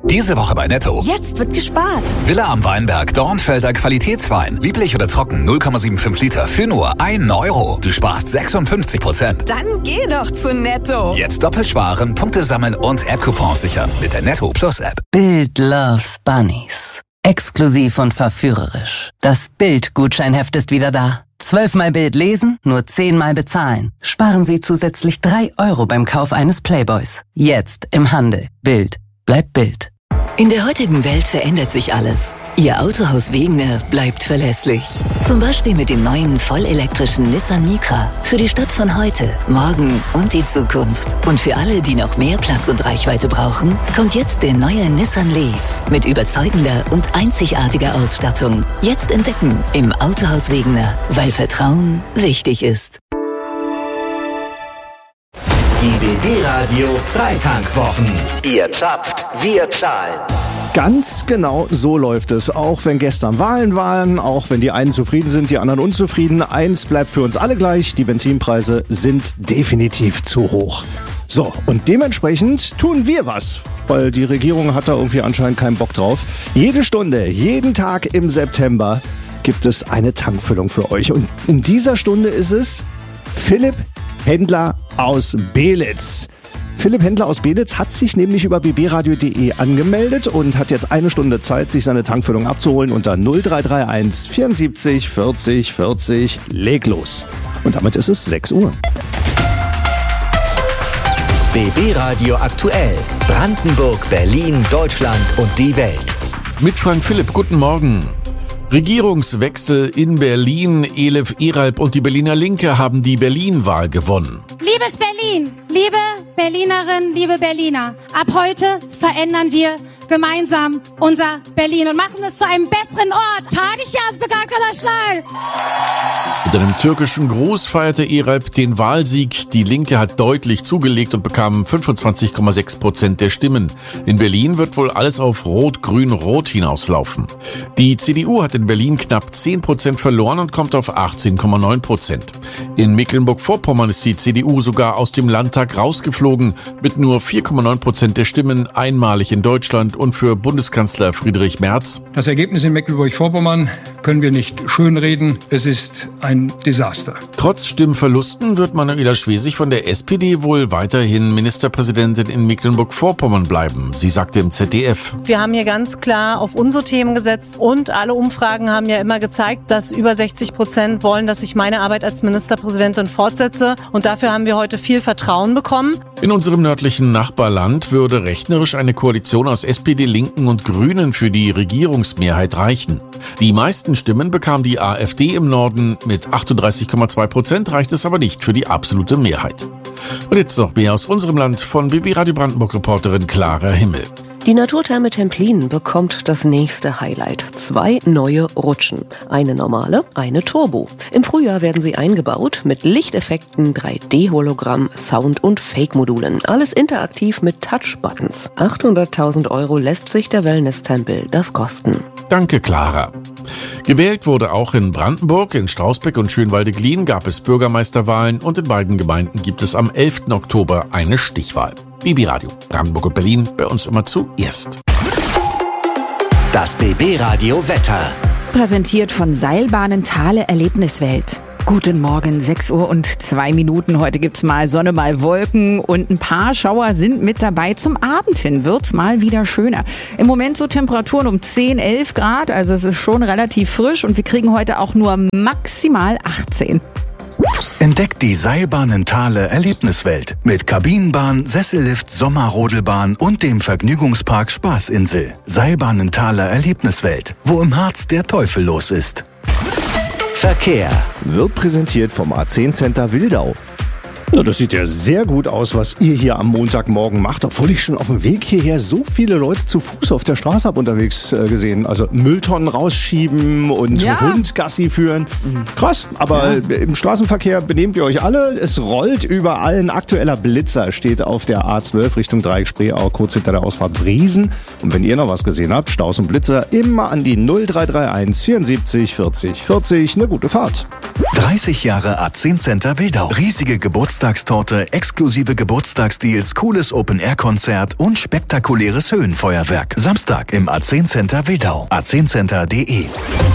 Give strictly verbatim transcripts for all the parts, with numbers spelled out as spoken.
Diese Woche bei Netto. Jetzt wird gespart. Villa am Weinberg, Dornfelder Qualitätswein. Lieblich oder trocken, null Komma fünfundsiebzig Liter für nur ein Euro. Du sparst sechsundfünfzig Prozent. Dann geh doch zu Netto. Jetzt doppelt sparen, Punkte sammeln und App-Coupons sichern mit der Netto Plus App. Bild loves Bunnies. Exklusiv und verführerisch. Das Bild-Gutscheinheft ist wieder da. Zwölfmal Bild lesen, nur zehnmal bezahlen. Sparen Sie zusätzlich drei Euro beim Kauf eines Playboys. Jetzt im Handel. Bild. Bleibt Bild. In der heutigen Welt verändert sich alles. Ihr Autohaus Wegener bleibt verlässlich. Zum Beispiel mit dem neuen vollelektrischen Nissan Micra. Für die Stadt von heute, morgen und die Zukunft. Und für alle, die noch mehr Platz und Reichweite brauchen, kommt jetzt der neue Nissan Leaf. Mit überzeugender und einzigartiger Ausstattung. Jetzt entdecken im Autohaus Wegener, weil Vertrauen wichtig ist. Die B B-Radio Freitankwwochen. Ihr zapft, wir zahlen. Ganz genau so läuft es. Auch wenn gestern Wahlen waren, auch wenn die einen zufrieden sind, die anderen unzufrieden. Eins bleibt für uns alle gleich, die Benzinpreise sind definitiv zu hoch. So, und dementsprechend tun wir was, weil die Regierung hat da irgendwie anscheinend keinen Bock drauf. Jede Stunde, jeden Tag im September gibt es eine Tankfüllung für euch. Und in dieser Stunde ist es Philipp Händler aus Beelitz. Philipp Händler aus Beelitz hat sich nämlich über b b radio punkt d e angemeldet und hat jetzt eine Stunde Zeit, sich seine Tankfüllung abzuholen unter null drei drei eins vierundsiebzig vierzig vierzig. Leg los. Und damit ist es sechs Uhr. B B-Radio aktuell. Brandenburg, Berlin, Deutschland und die Welt. Mit Frank Philipp, guten Morgen. Regierungswechsel in Berlin. Elif Eralp und die Berliner Linke haben die Berlin-Wahl gewonnen. Liebes Berlin, liebe Berlinerinnen, liebe Berliner, ab heute verändern wir gemeinsam unser Berlin und machen es zu einem besseren Ort. Mit einem türkischen Gruß feierte Eralp den Wahlsieg. Die Linke hat deutlich zugelegt und bekam fünfundzwanzig Komma sechs Prozent der Stimmen. In Berlin wird wohl alles auf Rot-Grün-Rot hinauslaufen. Die C D U hat in Berlin knapp zehn Prozent verloren und kommt auf achtzehn Komma neun Prozent. In Mecklenburg-Vorpommern ist die C D U sogar aus dem Landtag rausgeflogen, mit nur vier Komma neun Prozent der Stimmen, einmalig in Deutschland und für Bundeskanzler Friedrich Merz. Das Ergebnis in Mecklenburg-Vorpommern können wir nicht schönreden. Es ist ein Desaster. Trotz Stimmverlusten wird Manuela Schwesig von der S P D wohl weiterhin Ministerpräsidentin in Mecklenburg-Vorpommern bleiben. Sie sagte im Z D F: Wir haben hier ganz klar auf unsere Themen gesetzt und alle Umfragen haben ja immer gezeigt, dass über sechzig Prozent wollen, dass ich meine Arbeit als Ministerpräsidentin fortsetze. Und dafür haben wir heute viel Vertrauen bekommen. In unserem nördlichen Nachbarland würde rechnerisch eine Koalition aus S P D, Linken und Grünen für die Regierungsmehrheit reichen. Die meisten Stimmen bekam die AfD im Norden. Mit achtunddreißig Komma zwei Prozent reicht es aber nicht für die absolute Mehrheit. Und jetzt noch mehr aus unserem Land von B B Radio Brandenburg-Reporterin Clara Himmel. Die Naturtherme Templin bekommt das nächste Highlight. Zwei neue Rutschen. Eine normale, eine Turbo. Im Frühjahr werden sie eingebaut mit Lichteffekten, drei D Hologramm, Sound- und Fake-Modulen. Alles interaktiv mit Touch-Buttons. achthunderttausend Euro lässt sich der Wellness-Tempel das kosten. Danke, Clara. Gewählt wurde auch in Brandenburg, in Strausbeck und Schönwalde-Glien gab es Bürgermeisterwahlen und in beiden Gemeinden gibt es am elften Oktober eine Stichwahl. B B-Radio, Brandenburg und Berlin, bei uns immer zuerst. Das B B-Radio Wetter. Präsentiert von Seilbahnen Thale Erlebniswelt. Guten Morgen, sechs Uhr und zwei Minuten. Heute gibt's mal Sonne, mal Wolken und ein paar Schauer sind mit dabei. Zum Abend hin wird's mal wieder schöner. Im Moment so Temperaturen um zehn, elf Grad, also es ist schon relativ frisch und wir kriegen heute auch nur maximal achtzehn. Entdeckt die Seilbahnen Thale Erlebniswelt mit Kabinenbahn, Sessellift, Sommerrodelbahn und dem Vergnügungspark Spaßinsel. Seilbahnen Thale Erlebniswelt, wo im Harz der Teufel los ist. Verkehr wird präsentiert vom A zehn Center Wildau. Na, das sieht ja sehr gut aus, was ihr hier am Montagmorgen macht, obwohl ich schon auf dem Weg hierher so viele Leute zu Fuß auf der Straße habe unterwegs äh, gesehen. Also Mülltonnen rausschieben und ja. Hund Gassi führen. Krass, aber ja. Im Straßenverkehr benehmt ihr euch alle. Es rollt überall. Ein aktueller Blitzer steht auf der A zwölf Richtung Dreieck-Spreeau, kurz hinter der Ausfahrt Briesen. Und wenn ihr noch was gesehen habt, Staus und Blitzer, immer an die null drei drei eins vierundsiebzig vierzig vierzig. Eine gute Fahrt. dreißig Jahre A zehn Center Wildau. Riesige Geburtstagsfeier Geburtstagstorte, exklusive Geburtstagsdeals, cooles Open-Air-Konzert und spektakuläres Höhenfeuerwerk. Samstag im A zehn Center Wedau. a zehn center punkt de.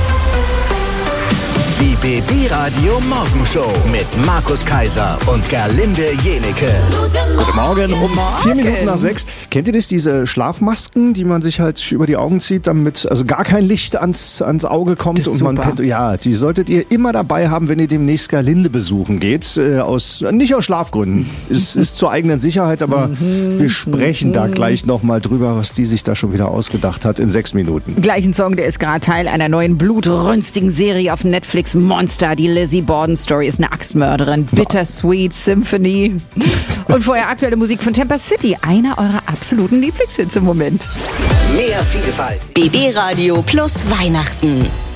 Die B B-Radio Morgenshow mit Markus Kaiser und Gerlinde Jenecke. Guten Morgen, um vier Minuten nach sechs. Kennt ihr das, diese Schlafmasken, die man sich halt über die Augen zieht, damit also gar kein Licht ans, ans Auge kommt? Das ist und man super. pennt, ja, die solltet ihr immer dabei haben, wenn ihr demnächst Gerlinde besuchen geht. Äh, aus, nicht aus Schlafgründen. Es ist zur eigenen Sicherheit, aber wir sprechen da gleich nochmal drüber, was die sich da schon wieder ausgedacht hat in sechs Minuten. Gleich ein Song, der ist gerade Teil einer neuen blutrünstigen Serie auf Netflix. Monster, die Lizzie Borden Story ist eine Axtmörderin. Bittersweet Symphony. Und vorher aktuelle Musik von Tampa City, einer eurer absoluten Lieblingshits im Moment. Mehr Vielfalt. B B Radio plus Weihnachten.